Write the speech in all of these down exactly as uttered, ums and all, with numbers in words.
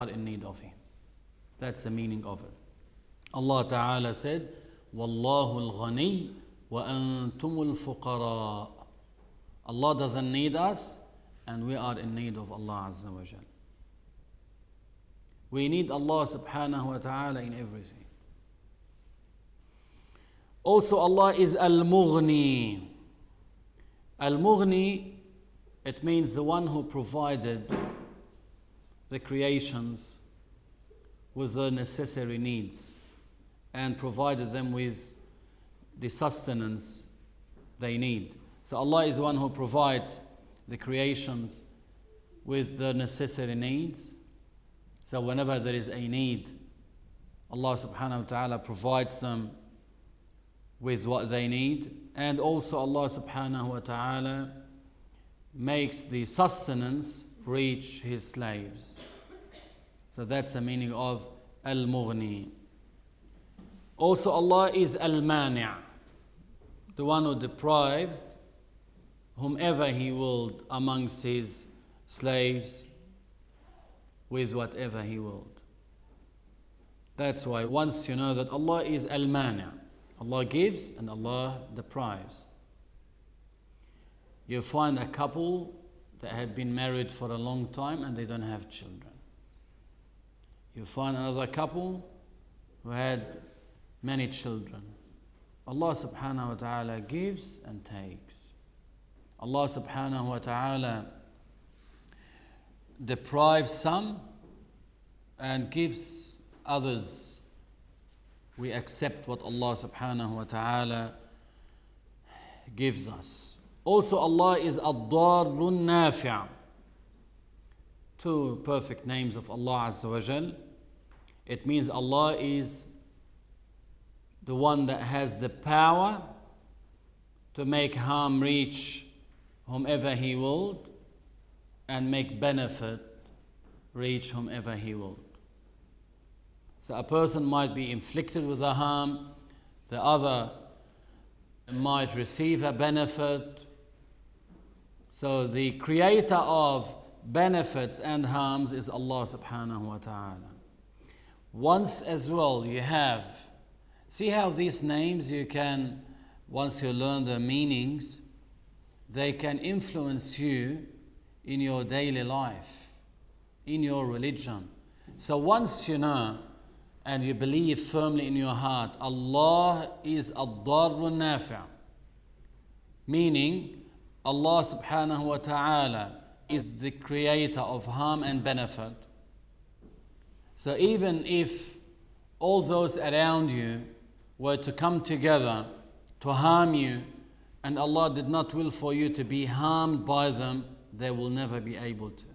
in need of Him. That's the meaning of it. Allah Ta'ala said, Wallahu al-ghani wa antum al-fuqara. Allah doesn't need us and we are in need of Allah Azza wa Jal. We need Allah Subhanahu wa Ta'ala in everything. Also Allah is Al-Mughni. Al-Mughni, it means the one who provided the creations with the necessary needs and provided them with the sustenance they need. So Allah is the one who provides the creations with the necessary needs. So whenever there is a need, Allah subhanahu wa ta'ala provides them with what they need. And also Allah subhanahu wa ta'ala makes the sustenance reach His slaves. So that's the meaning of Al-Mughni. Also Allah is Al-Mani', the one who deprives whomever He willed amongst His slaves with whatever He willed. That's why once you know that Allah is Al-Mani', Allah gives and Allah deprives. You find a couple that had been married for a long time and they don't have children. You find another couple who had many children. Allah subhanahu wa ta'ala gives and takes. Allah subhanahu wa ta'ala deprives some and gives others. We accept what Allah subhanahu wa ta'ala gives us. Also Allah is Ad-Darrun Nafi'. Two perfect names of Allah Azza wa Jal. It means Allah is the one that has the power to make harm reach whomever He willed and make benefit reach whomever He willed. So a person might be inflicted with a harm, the other might receive a benefit. So the creator of benefits and harms is Allah subhanahu wa ta'ala. Once as well you have, see how these names you can, once you learn the meanings, they can influence you in your daily life, in your religion. So once you know and you believe firmly in your heart, Allah is Ad-Darrun Nafi', meaning Allah subhanahu wa ta'ala is the creator of harm and benefit. So even if all those around you were to come together to harm you and Allah did not will for you to be harmed by them, they will never be able to.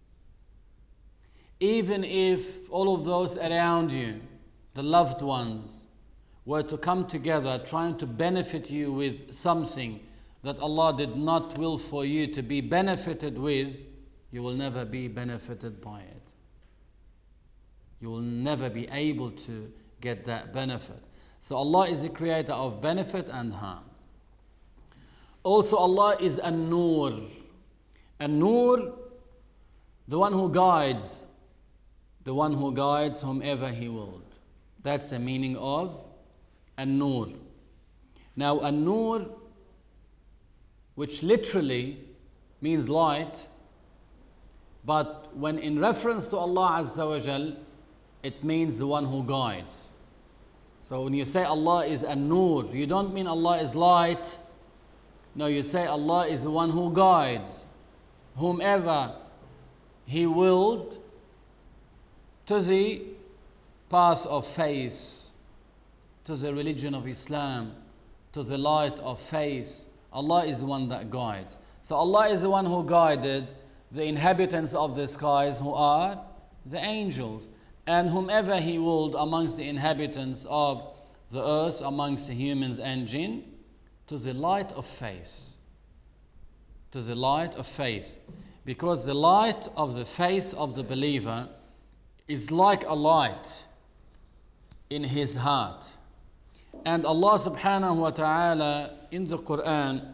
Even if all of those around you, the loved ones, were to come together trying to benefit you with something that Allah did not will for you to be benefited with, you will never be benefited by it. You will never be able to get that benefit. So Allah is the creator of benefit and harm. Also Allah is An-Nur. An-Nur, the one who guides, the one who guides whomever He willed. That's the meaning of An-Nur. Now An-Nur, which literally means light, but when in reference to Allah Azza wa Jal, it means the one who guides. So when you say Allah is An-Nur, you don't mean Allah is light. No, you say Allah is the one who guides whomever He willed to the path of faith, to the religion of Islam, to the light of faith. Allah is the one that guides. So Allah is the one who guided the inhabitants of the skies, who are the angels, and whomever He willed amongst the inhabitants of the earth, amongst the humans and jinn, to the light of faith. To the light of faith. Because the light of the faith of the believer is like a light in his heart. And Allah subhanahu wa ta'ala in the Quran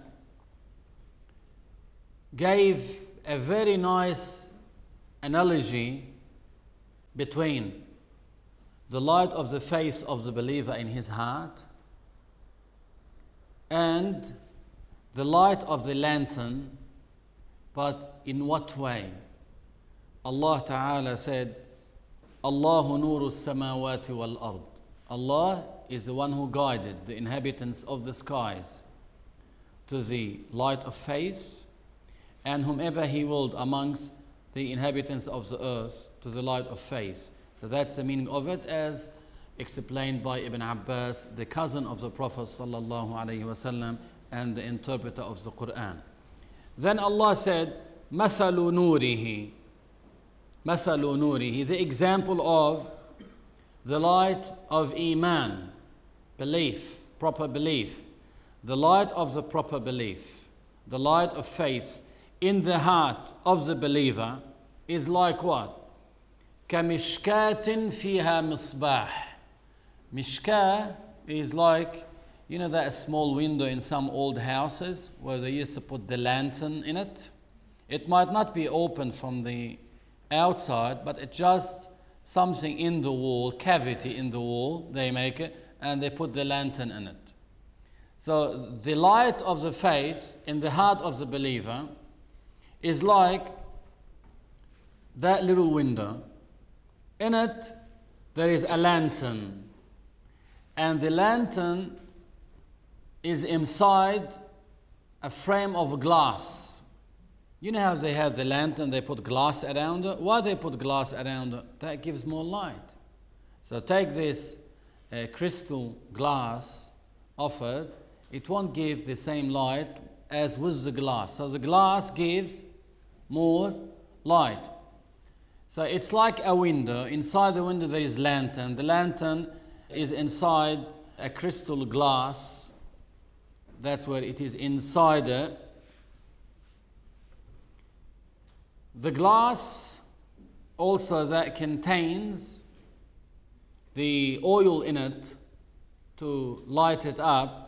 gave a very nice analogy between the light of the face of the believer in his heart and the light of the lantern, but in what way? Allah Ta'ala said, Allahu nuru samawati wal ard. Allah is the one who guided the inhabitants of the skies to the light of faith, and whomever He willed amongst the inhabitants of the earth to the light of faith. So that's the meaning of it, as explained by Ibn Abbas, the cousin of the Prophet sallallahu alaihi wasallam and the interpreter of the Quran. Then Allah said, مَثَلُ نُورِهِ مَثَلُ نُورِهِ, the example of the light of Iman, belief, proper belief, the light of the proper belief, the light of faith in the heart of the believer is like what? كَمِشْكَاتٍ فِيهَا مِصْبَاحٍ. Mishkah is like, you know, that small window in some old houses where they used to put the lantern in it. It might not be open from the outside, but it's just something in the wall, cavity in the wall, they make it, and they put the lantern in it. So the light of the faith in the heart of the believer is like that little window. In it, there is a lantern, and the lantern is inside a frame of glass. You know how they have the lantern, they put glass around it? Why they put glass around it? That gives more light. So take this uh, crystal glass offered, it won't give the same light as with the glass. So the glass gives more light. So it's like a window. Inside the window there is lantern. The lantern is inside a crystal glass. That's where it is inside it. The glass also that contains the oil in it to light it up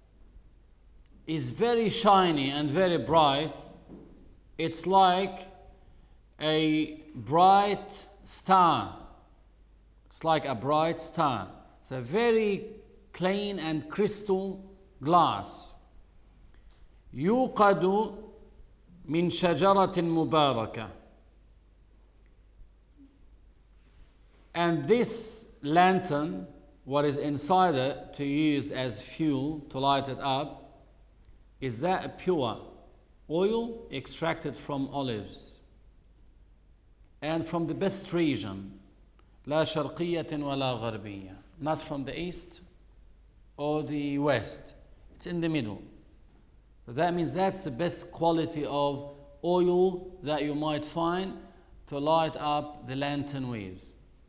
is very shiny and very bright. It's like a bright star. It's like a bright star. It's a very clean and crystal glass. يوقد من شجرة مباركة. And this lantern, what is inside it to use as fuel to light it up, is that pure oil extracted from olives and from the best region, لا شرقية ولا غربية, not from the east or the west, it's in the middle. So that means that's the best quality of oil that you might find to light up the lantern with.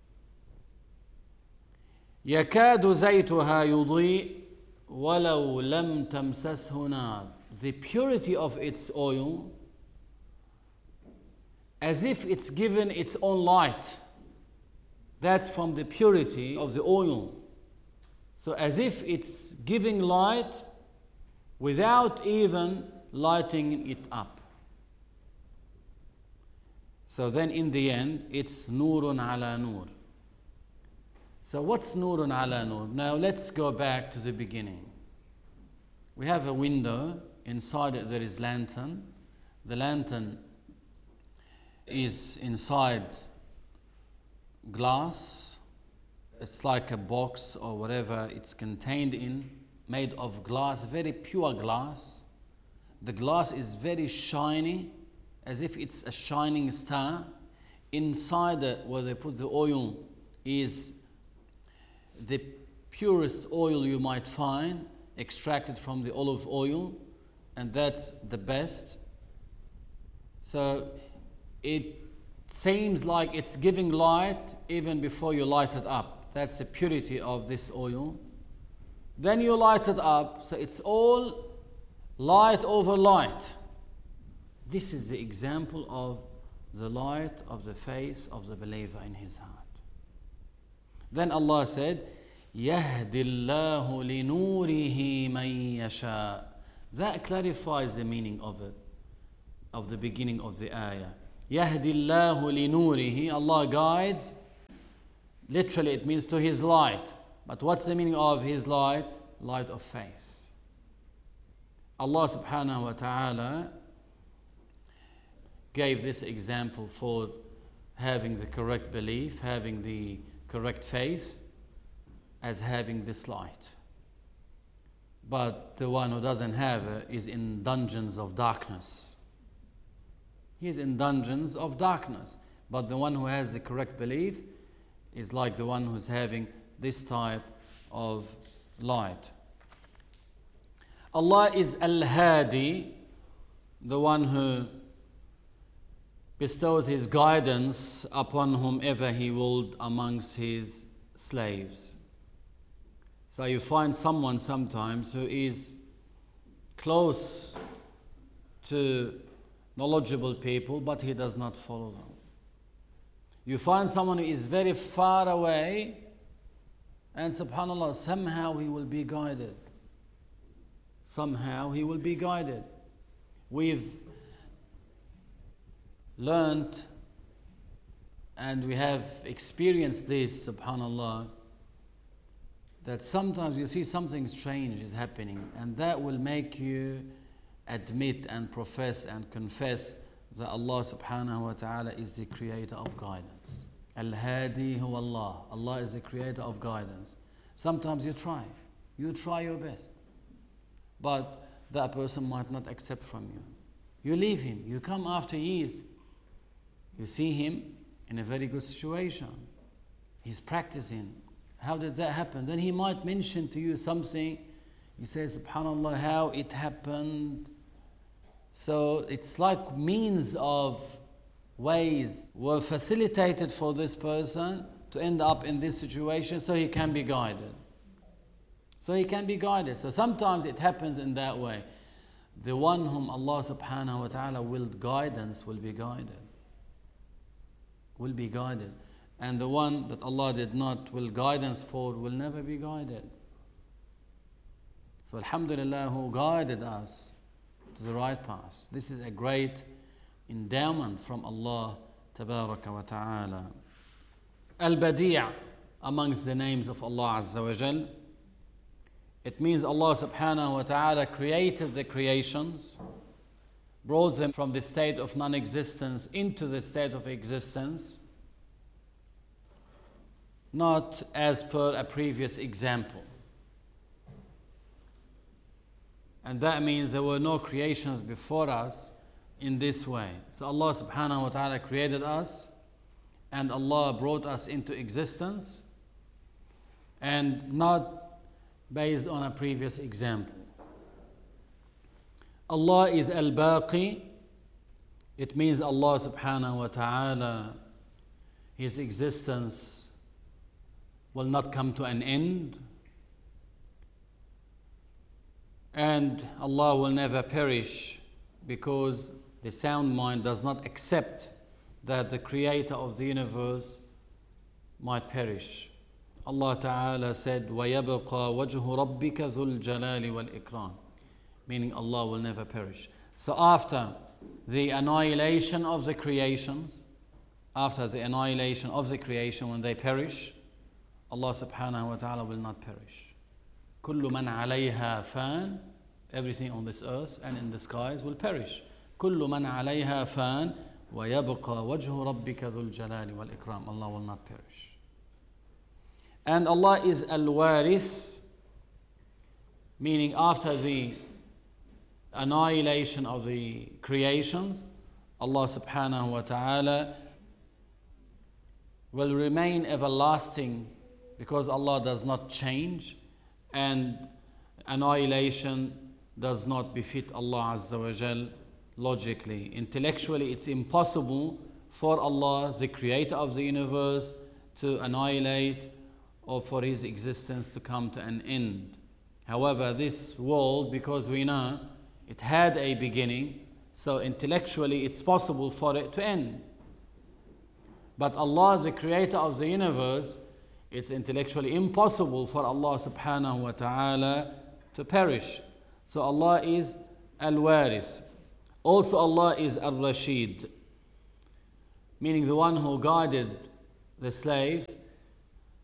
يكاد زيتها يضيء ولو لم تمسسه نار. The purity of its oil, as if it's given its own light. That's from the purity of the oil. So as if it's giving light without even lighting it up. So then in the end, it's nurun ala nur. So what's nurun ala nur? Now let's go back to the beginning. We have a window, inside it there is lantern. The lantern is inside glass. It's like a box or whatever it's contained in, made of glass, very pure glass. The glass is very shiny, as if it's a shining star. Inside it, where they put the oil, is the purest oil you might find, extracted from the olive oil, and that's the best. So it seems like it's giving light even before you light it up. That's the purity of this oil. Then you light it up, so it's all light over light. This is the example of the light of the face of the believer in his heart. Then Allah said, يَهْدِ اللَّهُ لِنُورِهِ مَن يَشَاءُ. That clarifies the meaning of it, of the beginning of the ayah. يَهْدِ اللَّهُ لِنُورِهِ. Allah guides Literally it means to his light. But what's the meaning of his light? Light of faith. Allah subhanahu wa ta'ala gave this example for having the correct belief, having the correct faith, as having this light. But the one who doesn't have it is in dungeons of darkness. He is in dungeons of darkness. But the one who has the correct belief is like the one who's having this type of light. Allah is Al-Hadi, the one who bestows his guidance upon whomever he willed amongst his slaves. So you find someone sometimes who is close to knowledgeable people, but he does not follow them. You find someone who is very far away, and subhanAllah, somehow he will be guided. Somehow he will be guided. We've learned and we have experienced this, subhanAllah, that sometimes you see something strange is happening, and that will make you admit and profess and confess that Allah subhanahu wa ta'ala is the creator of guidance. Al-Hadi huwa Allah. Allah is the creator of guidance. Sometimes you try. You try your best. But that person might not accept from you. You leave him. You come after years. You see him in a very good situation. He's practicing. How did that happen? Then he might mention to you something. You say, subhanAllah, how it happened. So it's like means of ways were facilitated for this person to end up in this situation so he can be guided. So he can be guided. So sometimes it happens in that way. The one whom Allah subhanahu wa ta'ala willed guidance will be guided. Will be guided. And the one that Allah did not will guidance for will never be guided. So alhamdulillah, who guided us to the right path. This is a great endowment from Allah tabaraka wa ta'ala. Al-Badi' amongst the names of Allah Azza wa Jal. It means Allah subhanahu wa ta'ala created the creations, brought them from the state of non-existence into the state of existence, not as per a previous example. And that means there were no creations before us in this way. So Allah subhanahu wa ta'ala created us, and Allah brought us into existence, and not based on a previous example. Allah is Al-Baqi. It means Allah subhanahu wa ta'ala, His existence will not come to an end, and Allah will never perish, because the sound mind does not accept that the creator of the universe might perish. Allah Ta'ala said, وَيَبْقَى وَجْهُ رَبِّكَ ذُو الْجَلَالِ وَالْإِكْرَامِ, meaning Allah will never perish. So after the annihilation of the creations, after the annihilation of the creation, when they perish, Allah Subhanahu wa Ta'ala will not perish. كُلُّ مَنْ عَلَيْهَا فَانٍ, everything on this earth and in the skies will perish. كُلُّ مَنْ عَلَيْهَا فَانٍ وَيَبْقَى وَجْهُ رَبِّكَ ذُو الْجَلَالِ وَالْإِكْرَامِ. Allah will not perish. And Allah is Al-Warith, meaning after the annihilation of the creations, Allah subhanahu wa ta'ala will remain everlasting, because Allah does not change, and annihilation does not befit Allah Azza wa Jal logically. Intellectually, it's impossible for Allah, the creator of the universe, to annihilate or for His existence to come to an end. However, this world, because we know it had a beginning, so intellectually it's possible for it to end. But Allah, the creator of the universe, it's intellectually impossible for Allah subhanahu wa ta'ala to perish. So Allah is Al-Warith. Also Allah is Al-Rashid, meaning the one who guided the slaves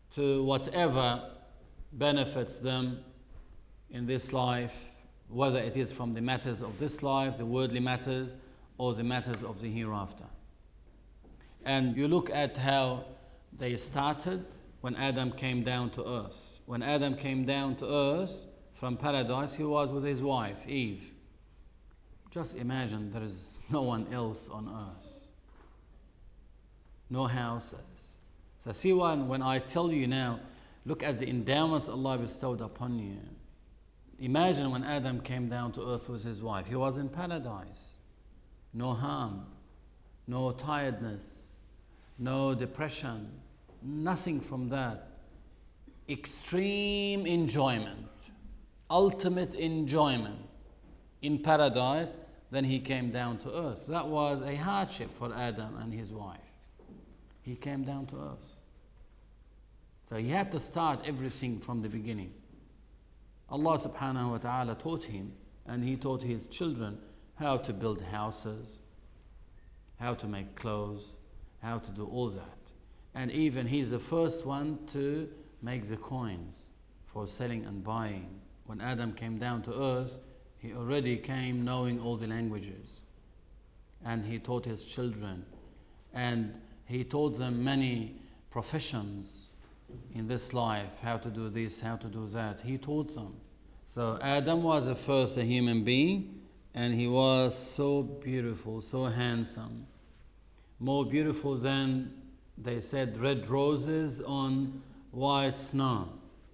to whatever benefits them in this life, whether it is from the matters of this life, the worldly matters, or the matters of the hereafter. And you look at how they started when Adam came down to earth. When Adam came down to earth from paradise, he was with his wife, Eve. Just imagine there is no one else on earth. No houses. So see when, when I tell you now, look at the endowments Allah bestowed upon you. Imagine when Adam came down to earth with his wife. He was in paradise. No harm, no tiredness, no depression, nothing from that. Extreme enjoyment, ultimate enjoyment in paradise. Then he came down to earth. That was a hardship for Adam and his wife. He came down to earth. So he had to start everything from the beginning. Allah subhanahu wa ta'ala taught him, and he taught his children how to build houses, how to make clothes, how to do all that. And even he's the first one to make the coins for selling and buying. When Adam came down to earth, he already came knowing all the languages. And he taught his children. And he taught them many professions in this life, how to do this, how to do that. He taught them. So Adam was the first a human being, and he was so beautiful, so handsome. More beautiful than, they said, red roses on white snow.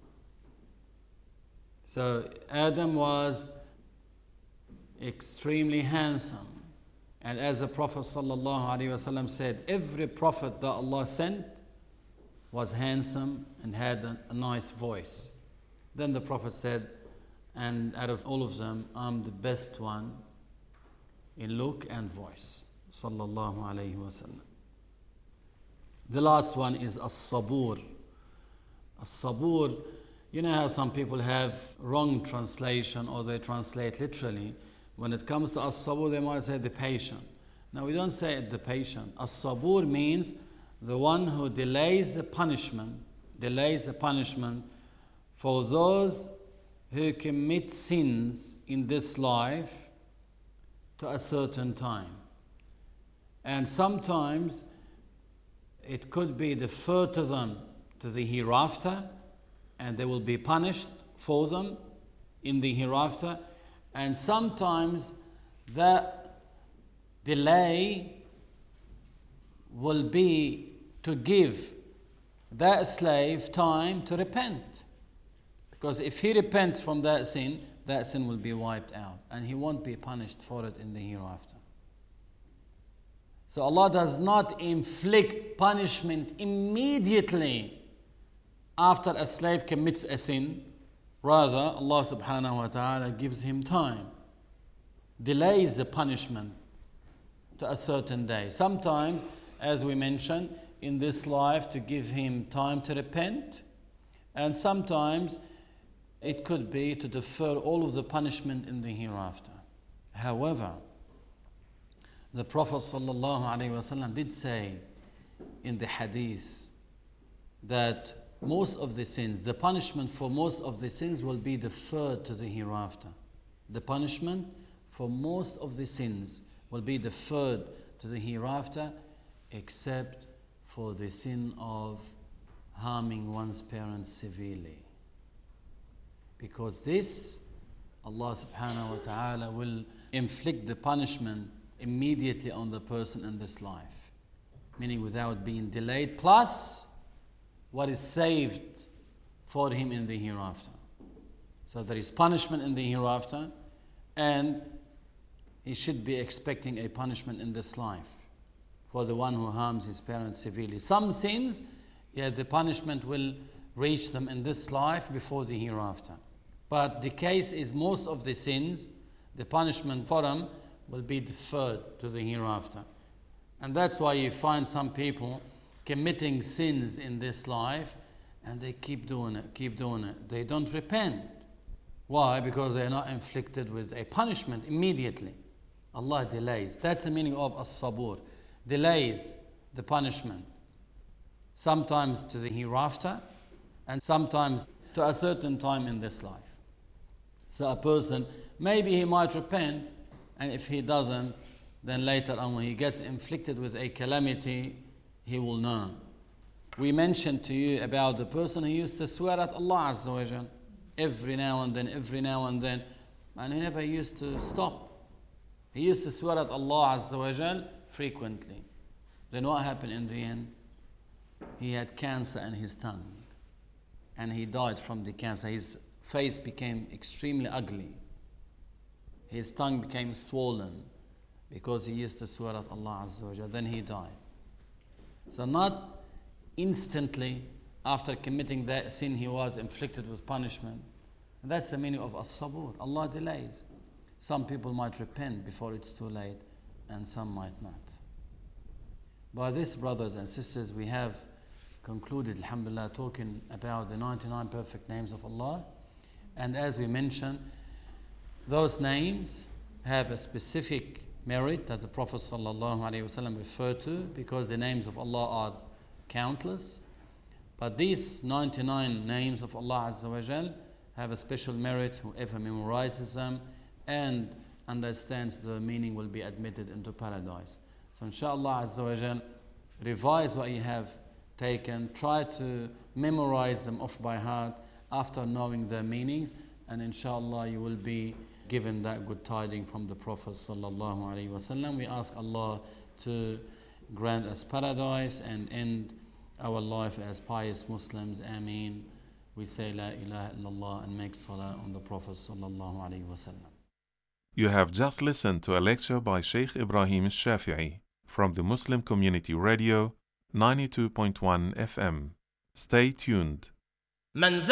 So Adam was extremely handsome. And as the Prophet ﷺ said, every prophet that Allah sent was handsome and had a, a nice voice. Then the Prophet said, and out of all of them, I'm the best one in look and voice. Sallallahu alayhi wasallam. The last one is as-sabur. As-sabur, you know how some people have wrong translation or they translate literally. When it comes to as-sabur, they might say the patient. Now we don't say it the patient. As-sabur means the one who delays the punishment, delays the punishment for those who commit sins in this life to a certain time. And sometimes it could be deferred to them to the hereafter, and they will be punished for them in the hereafter. And sometimes that delay will be to give that slave time to repent. Because if he repents from that sin, that sin will be wiped out and he won't be punished for it in the hereafter. So Allah does not inflict punishment immediately after a slave commits a sin. Rather, Allah subhanahu wa ta'ala gives him time, delays the punishment to a certain day. Sometimes, as we mentioned, in this life to give him time to repent, and sometimes it could be to defer all of the punishment in the hereafter. However, the Prophet ﷺ did say in the hadith that most of the sins, the punishment for most of the sins will be deferred to the hereafter. The punishment for most of the sins will be deferred to the hereafter, except for the sin of harming one's parents severely. Because this, Allah subhanahu wa ta'ala will inflict the punishment immediately on the person in this life, meaning without being delayed, plus what is saved for him in the hereafter. So there is punishment in the hereafter, and he should be expecting a punishment in this life for the one who harms his parents severely. Some sins, yeah, the punishment will reach them in this life before the hereafter. But the case is most of the sins, the punishment for them will be deferred to the hereafter. And that's why you find some people committing sins in this life and they keep doing it, keep doing it. They don't repent. Why? Because they're not inflicted with a punishment immediately. Allah delays. That's the meaning of as-sabur. Delays the punishment. Sometimes to the hereafter, and sometimes to a certain time in this life. So a person, maybe he might repent, and if he doesn't, then later on when he gets inflicted with a calamity, he will know. We mentioned to you about the person who used to swear at Allah Azza wa Jal every now and then, every now and then, and he never used to stop. He used to swear at Allah Azza wa Jal frequently. Then what happened in the end? He had cancer in his tongue, and he died from the cancer. His face became extremely ugly. His tongue became swollen because he used to swear at Allah Azza wa Jal. Then he died. So not instantly after committing that sin he was inflicted with punishment. And that's the meaning of as-sabur. Allah delays. Some people might repent before it's too late, and some might not. By this, brothers and sisters, we have concluded, alhamdulillah, talking about the ninety-nine perfect names of Allah. And as we mentioned, those names have a specific merit that the Prophet sallallahu alaihi wasallam referred to, because the names of Allah are countless. But these ninety-nine names of Allah Azza wa Jal have a special merit. Whoever memorizes them and understands the meaning will be admitted into paradise. So inshallah Azza wa Jal, revise what you have taken, try to memorize them off by heart after knowing their meanings, and inshallah you will be given that good tiding from the Prophet sallallahu alaihi wasallam. We ask Allah to grant us paradise and end our life as pious Muslims. Ameen. We say La ilaha illallah and make salah on the Prophet sallallahu alaihi wasallam. You have just listened to a lecture by Sheikh Ibrahim Al-Shafi'i from the Muslim Community Radio ninety-two point one F M. Stay tuned.